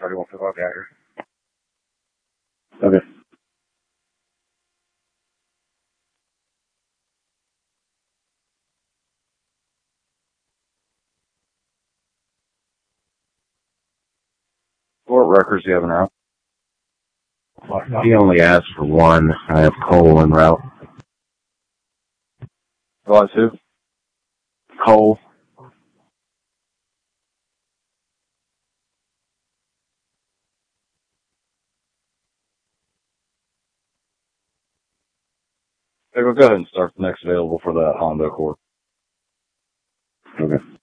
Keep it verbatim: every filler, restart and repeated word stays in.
thirty-one fifty-five Dagger. Okay. What records do you have in route? He only asked for one. I have Cole en route. What, who? Cole. Okay, we'll go ahead and start the next available for the Honda Accord. Okay.